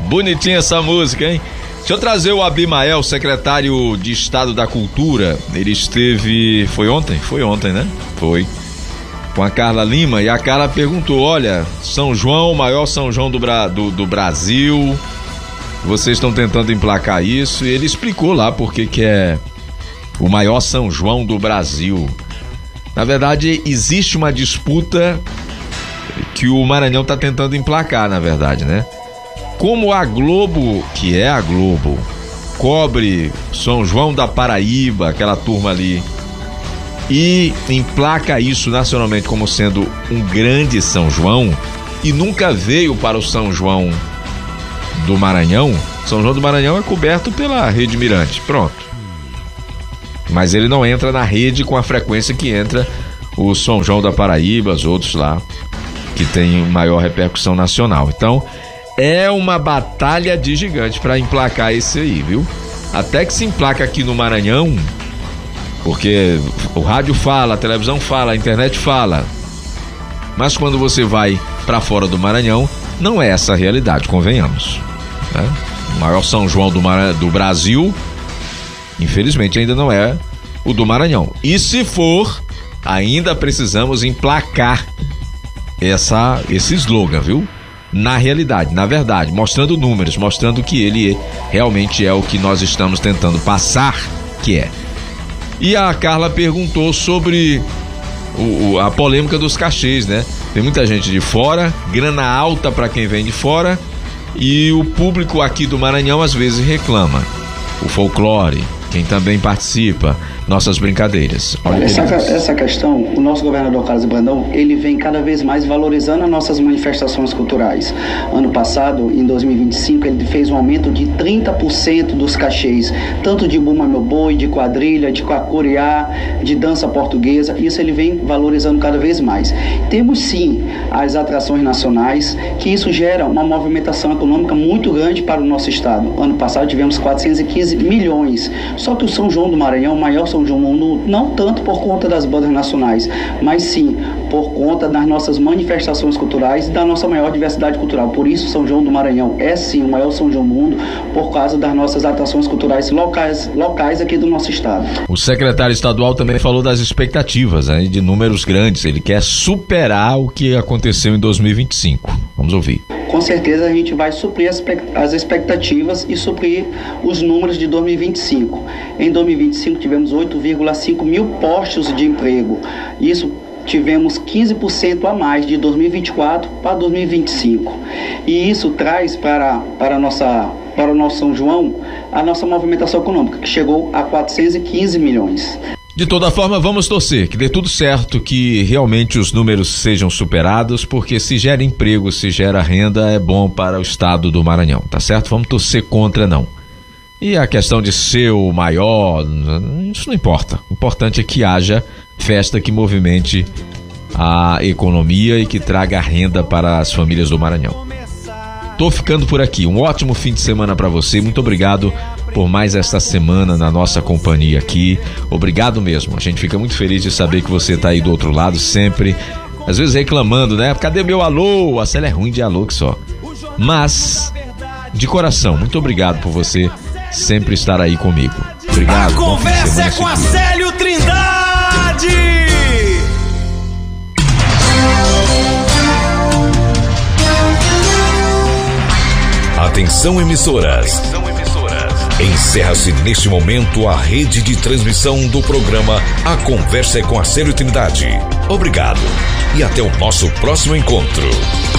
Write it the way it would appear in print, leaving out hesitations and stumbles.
Bonitinha essa música, hein? Deixa eu trazer o Abimael, secretário de Estado da Cultura. Ele esteve... Foi ontem, né? Foi. Com a Carla Lima, e a Carla perguntou: olha, São João, o maior São João do Brasil, vocês estão tentando emplacar isso, e ele explicou lá porque que é o maior São João do Brasil. Na verdade, existe uma disputa que o Maranhão está tentando emplacar, na verdade, né? Como a Globo, que é a Globo, cobre São João da Paraíba, aquela turma ali, e emplaca isso nacionalmente como sendo um grande São João, e nunca veio para o São João do Maranhão. São João do Maranhão é coberto pela Rede Mirante, pronto. Mas ele não entra na rede com a frequência que entra o São João da Paraíba, os outros lá, que tem maior repercussão nacional. Então, é uma batalha de gigante para emplacar esse aí, viu? Até que se emplaca aqui no Maranhão, porque o rádio fala, a televisão fala, a internet fala. Mas quando você vai para fora do Maranhão, não é essa a realidade, convenhamos, né? O maior São João do Brasil, infelizmente, ainda não é o do Maranhão. E se for, ainda precisamos emplacar esse slogan, viu? Na realidade, na verdade, mostrando números, mostrando que ele realmente é o que nós estamos tentando passar, que é. E a Carla perguntou sobre a polêmica dos cachês, né? Tem muita gente de fora, grana alta para quem vem de fora, e o público aqui do Maranhão às vezes reclama. O folclore, quem também participa, nossas brincadeiras. Essa questão, o nosso governador Carlos Brandão, ele vem cada vez mais valorizando as nossas manifestações culturais. Ano passado, em 2025, ele fez um aumento de 30% dos cachês, tanto de Bumba Meu Boi, de quadrilha, de cacuriá, de dança portuguesa. Isso ele vem valorizando cada vez mais. Temos sim as atrações nacionais, que isso gera uma movimentação econômica muito grande para o nosso estado. Ano passado tivemos 415 milhões. Só que o São João do Maranhão, o maior São João do mundo, não tanto por conta das bandas nacionais, mas sim por conta das nossas manifestações culturais e da nossa maior diversidade cultural. Por isso, São João do Maranhão é sim o maior São João do mundo, por causa das nossas atrações culturais locais aqui do nosso estado. O secretário estadual também falou das expectativas, né, de números grandes. Ele quer superar o que aconteceu em 2025. Vamos ouvir. Com certeza a gente vai suprir as expectativas e suprir os números de 2025. Em 2025 tivemos 8,5 mil postos de emprego. Isso tivemos 15% a mais de 2024 para 2025. E isso traz para o nosso São João a nossa movimentação econômica, que chegou a 415 milhões. De toda forma, vamos torcer que dê tudo certo, que realmente os números sejam superados, porque se gera emprego, se gera renda, é bom para o estado do Maranhão, tá certo? Vamos torcer contra, não. E a questão de ser o maior, isso não importa. O importante é que haja festa que movimente a economia e que traga renda para as famílias do Maranhão. Tô ficando por aqui. Um ótimo fim de semana para você. Muito obrigado por mais esta semana na nossa companhia aqui. Obrigado mesmo. A gente fica muito feliz de saber que você tá aí do outro lado sempre. Às vezes reclamando, né? Cadê meu alô? A Célia é ruim de alô que só. Mas, de coração, muito obrigado por você sempre estar aí comigo. Obrigado. A conversa é com a Célio Trindade! Atenção emissoras. Encerra-se neste momento a rede de transmissão do programa A Conversa é com a Célio Trindade. Obrigado e até o nosso próximo encontro.